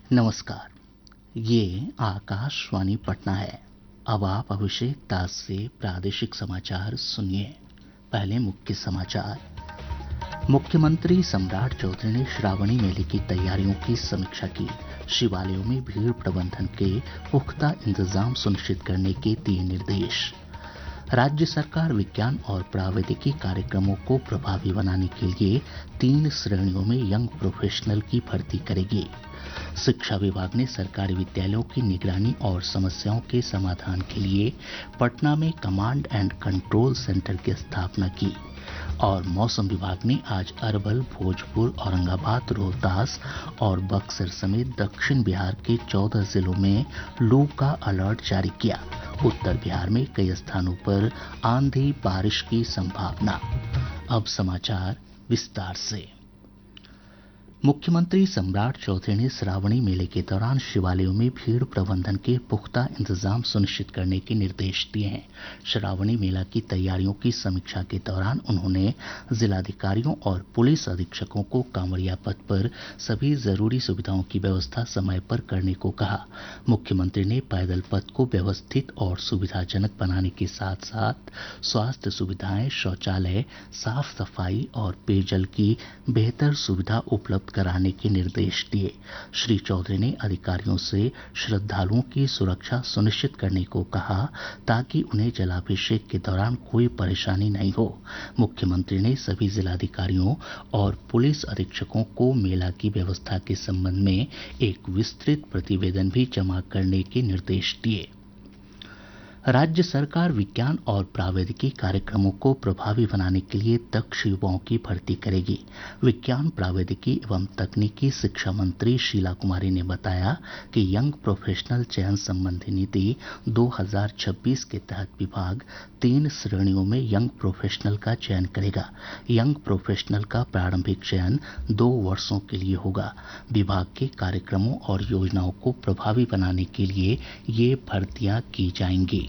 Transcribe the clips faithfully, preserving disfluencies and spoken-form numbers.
नमस्कार। ये आकाशवाणी पटना है। अब आप अभिषेक दास से प्रादेशिक समाचार सुनिए। पहले मुख्य समाचार। मुख्यमंत्री सम्राट चौधरी ने श्रावणी मेले की तैयारियों की समीक्षा की। शिवालयों में भीड़ प्रबंधन के पुख्ता इंतजाम सुनिश्चित करने के दिए निर्देश। राज्य सरकार विज्ञान और प्रावैधिकी कार्यक्रमों को प्रभावी बनाने के लिए तीन श्रेणियों में यंग प्रोफेशनल की भर्ती करेगी। शिक्षा विभाग ने सरकारी विद्यालयों की निगरानी और समस्याओं के समाधान के लिए पटना में कमांड एंड कंट्रोल सेंटर की स्थापना की। और मौसम विभाग ने आज अरवल, भोजपुर, औरंगाबाद, रोहतास और बक्सर समेत दक्षिण बिहार के चौदह जिलों में लू का अलर्ट जारी किया। उत्तर बिहार में कई स्थानों पर आंधी बारिश की संभावना। अब समाचार विस्तार से। मुख्यमंत्री सम्राट चौधरी ने श्रावणी मेले के दौरान शिवालयों में भीड़ प्रबंधन के पुख्ता इंतजाम सुनिश्चित करने के निर्देश दिए हैं। श्रावणी मेला की तैयारियों की समीक्षा के दौरान उन्होंने जिलाधिकारियों और पुलिस अधीक्षकों को कांवड़िया पथ पर सभी जरूरी सुविधाओं की व्यवस्था समय पर करने को कहा। मुख्यमंत्री ने पैदल पथ को व्यवस्थित और सुविधाजनक बनाने के साथ साथ स्वास्थ्य सुविधाएं, शौचालय, साफ सफाई और पेयजल की बेहतर सुविधा उपलब्ध कराने के निर्देश दिए। श्री चौधरी ने अधिकारियों से श्रद्धालुओं की सुरक्षा सुनिश्चित करने को कहा ताकि उन्हें जलाभिषेक के दौरान कोई परेशानी नहीं हो। मुख्यमंत्री ने सभी जिलाधिकारियों और पुलिस अधीक्षकों को मेला की व्यवस्था के संबंध में एक विस्तृत प्रतिवेदन भी जमा करने के निर्देश दिए। राज्य सरकार विज्ञान और प्रावैधिकी कार्यक्रमों को प्रभावी बनाने के लिए दक्ष युवाओं की भर्ती करेगी। विज्ञान, प्रावैधिकी एवं तकनीकी शिक्षा मंत्री शीला कुमारी ने बताया कि यंग प्रोफेशनल चयन संबंधी नीति दो हज़ार छब्बीस के तहत विभाग तीन श्रेणियों में यंग प्रोफेशनल का चयन करेगा। यंग प्रोफेशनल का प्रारंभिक चयन दो वर्षों के लिए होगा। विभाग के कार्यक्रमों और योजनाओं को प्रभावी बनाने के लिए ये भर्तियां की जाएंगी।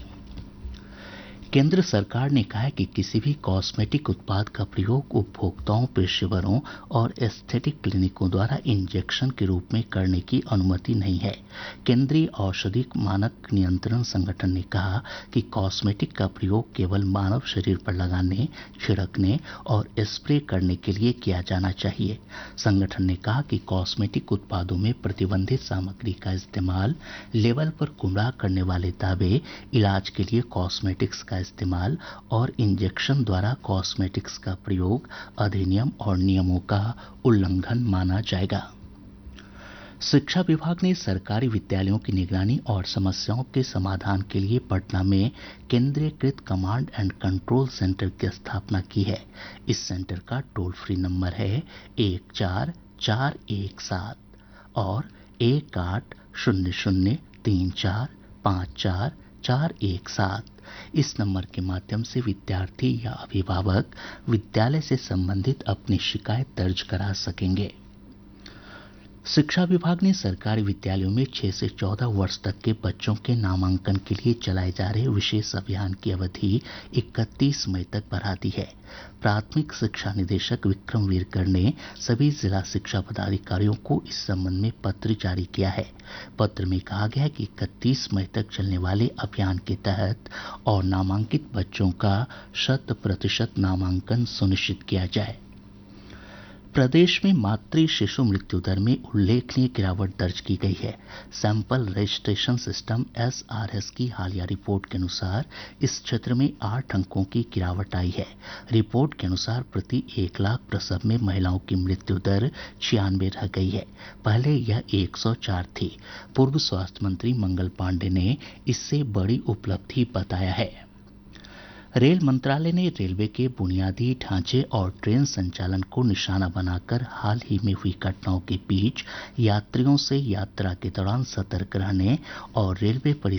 केंद्र सरकार ने कहा है कि किसी भी कॉस्मेटिक उत्पाद का प्रयोग उपभोक्ताओं, पेशेवरों और एस्थेटिक क्लिनिकों द्वारा इंजेक्शन के रूप में करने की अनुमति नहीं है। केंद्रीय औषधि मानक नियंत्रण संगठन ने कहा कि कॉस्मेटिक का प्रयोग केवल मानव शरीर पर लगाने, छिड़कने और स्प्रे करने के लिए किया जाना चाहिए। संगठन ने कहा कि कॉस्मेटिक उत्पादों में प्रतिबंधित सामग्री का इस्तेमाल, लेवल पर गुमराह करने वाले दावे, इलाज के लिए कॉस्मेटिक्स का इस्तेमाल और इंजेक्शन द्वारा कॉस्मेटिक्स का प्रयोग अधिनियम और नियमों का उल्लंघन माना जाएगा। शिक्षा विभाग ने सरकारी विद्यालयों की निगरानी और समस्याओं के समाधान के लिए पटना में केंद्रीयकृत कमांड एंड कंट्रोल सेंटर की स्थापना की है। इस सेंटर का टोल फ्री नंबर है एक चार चार एक सात और एक आठ शून्य शून्य तीन चार पाँच चार चार एक सात। इस नंबर के माध्यम से विद्यार्थी या अभिभावक विद्यालय से संबंधित अपनी शिकायत दर्ज करा सकेंगे। शिक्षा विभाग ने सरकारी विद्यालयों में छह से चौदह वर्ष तक के बच्चों के नामांकन के लिए चलाए जा रहे विशेष अभियान की अवधि इकतीस मई तक बढ़ा दी है। प्राथमिक शिक्षा निदेशक विक्रम वीरकर ने सभी जिला शिक्षा पदाधिकारियों को इस संबंध में पत्र जारी किया है। पत्र में कहा गया है कि इकतीस मई तक चलने वाले अभियान के तहत और नामांकित बच्चों का शत प्रतिशत नामांकन सुनिश्चित किया जाए। प्रदेश में मातृ शिशु मृत्यु दर में उल्लेखनीय गिरावट दर्ज की गई है। Sample registration system S R S की हालिया रिपोर्ट के अनुसार इस क्षेत्र में आठ अंकों की गिरावट आई है। रिपोर्ट के अनुसार प्रति एक लाख प्रसव में महिलाओं की मृत्यु दर छियानवे रह गई है। पहले यह एक सौ चार थी। पूर्व स्वास्थ्य मंत्री मंगल पांडे ने इससे बड़ी उपलब्धि बताया है। रेल मंत्रालय ने रेलवे के बुनियादी ढांचे और ट्रेन संचालन को निशाना बनाकर हाल ही में हुई घटनाओं के बीच यात्रियों से यात्रा के दौरान सतर्क रहने और रेलवे